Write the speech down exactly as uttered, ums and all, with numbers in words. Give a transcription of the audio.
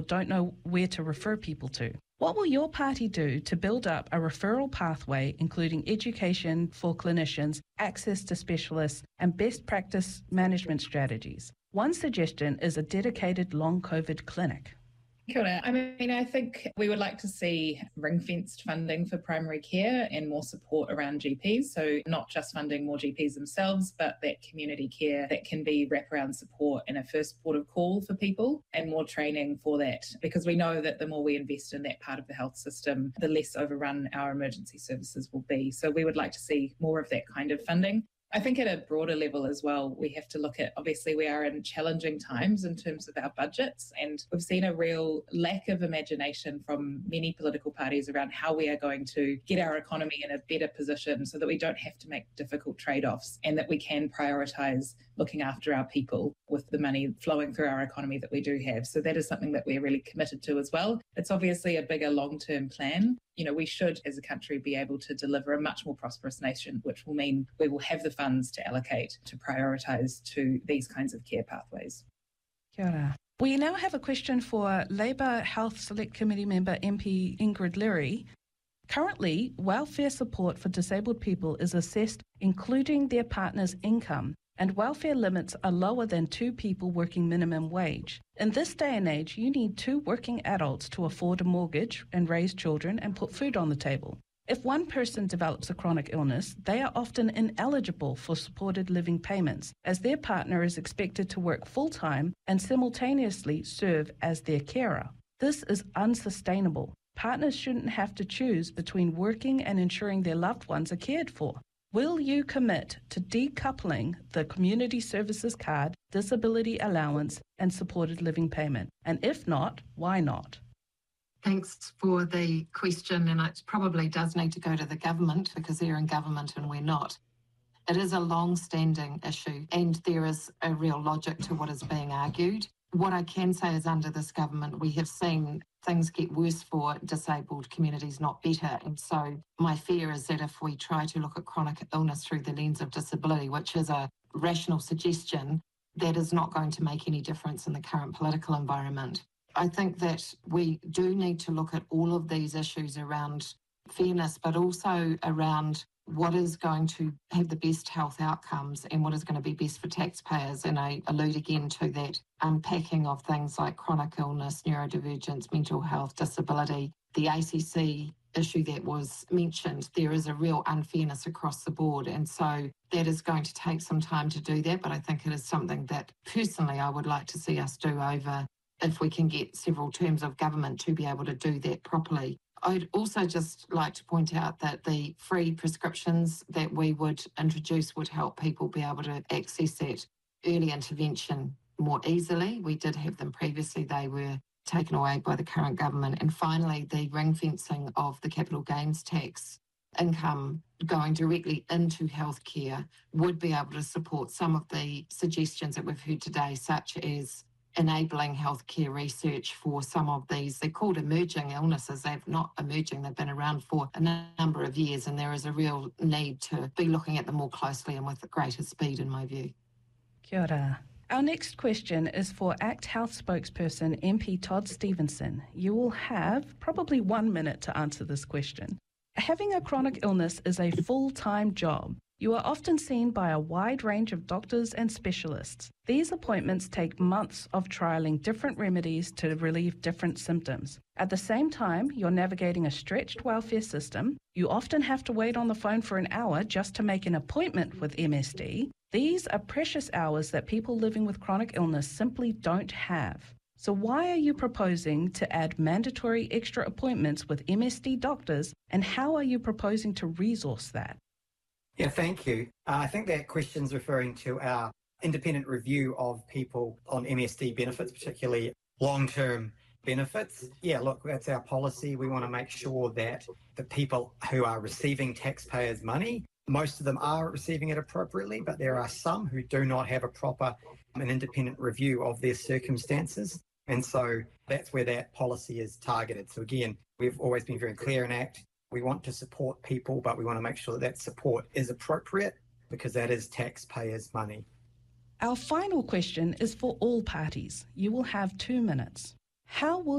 don't know where to refer people to. What will your party do to build up a referral pathway, including education for clinicians, access to specialists, and best practice management strategies? One suggestion is a dedicated long COVID clinic. Kia ora. I mean, I think we would like to see ring-fenced funding for primary care and more support around G Ps. So not just funding more G Ps themselves, but that community care that can be wraparound support and a first port of call for people, and more training for that. Because we know that the more we invest in that part of the health system, the less overrun our emergency services will be. So we would like to see more of that kind of funding. I think at a broader level as well, we have to look at, obviously we are in challenging times in terms of our budgets, and we've seen a real lack of imagination from many political parties around how we are going to get our economy in a better position so that we don't have to make difficult trade-offs and that we can prioritise looking after our people with the money flowing through our economy that we do have. So that is something that we're really committed to as well. It's obviously a bigger long-term plan. You know, we should, as a country, be able to deliver a much more prosperous nation, which will mean we will have the funds to allocate to prioritise to these kinds of care pathways. Kia ora. We now have a question for Labour Health Select Committee member M P Ingrid Leary. Currently, welfare support for disabled people is assessed including their partner's income, and welfare limits are lower than two people working minimum wage. In this day and age, you need two working adults to afford a mortgage and raise children and put food on the table. If one person develops a chronic illness, they are often ineligible for supported living payments, as their partner is expected to work full-time and simultaneously serve as their carer. This is unsustainable. Partners shouldn't have to choose between working and ensuring their loved ones are cared for. Will you commit to decoupling the Community Services Card, disability allowance and supported living payment? And if not, why not? Thanks for the question, and it probably does need to go to the government because they're in government and we're not. It is a long-standing issue and there is a real logic to what is being argued. What I can say is under this government we have seen things get worse for disabled communities, not better. And so my fear is that if we try to look at chronic illness through the lens of disability, which is a rational suggestion, that is not going to make any difference in the current political environment. I think that we do need to look at all of these issues around fairness, but also around what is going to have the best health outcomes and what is going to be best for taxpayers. And I allude again to that unpacking of things like chronic illness, neurodivergence, mental health, disability. The A C C issue that was mentioned, there is a real unfairness across the board. And so that is going to take some time to do that. But I think it is something that personally I would like to see us do over if we can get several terms of government to be able to do that properly. I'd also just like to point out that the free prescriptions that we would introduce would help people be able to access that early intervention more easily. We did have them previously. They were taken away by the current government. And finally, the ring fencing of the capital gains tax income going directly into healthcare would be able to support some of the suggestions that we've heard today, such as enabling healthcare research for some of these. They're called emerging illnesses. They're not emerging. They've been around for a number of years, and there is a real need to be looking at them more closely and with greater speed, in my view. Kia ora. Our next question is for ACT Health spokesperson M P Todd Stevenson. You will have probably one minute to answer this question. Having a chronic illness is a full-time job. You are often seen by a wide range of doctors and specialists. These appointments take months of trialling different remedies to relieve different symptoms. At the same time, you're navigating a stretched welfare system. You often have to wait on the phone for an hour just to make an appointment with M S D. These are precious hours that people living with chronic illness simply don't have. So why are you proposing to add mandatory extra appointments with M S D doctors, and how are you proposing to resource that? Yeah, thank you. Uh, I think that question's referring to our independent review of people on M S D benefits, particularly long-term benefits. Yeah, look, that's our policy. We want to make sure that the people who are receiving taxpayers' money, most of them are receiving it appropriately, but there are some who do not have a proper and independent review of their circumstances. And so that's where that policy is targeted. So again, we've always been very clear in ACT. We want to support people, but we want to make sure that that support is appropriate because that is taxpayers' money. Our final question is for all parties. You will have two minutes. How will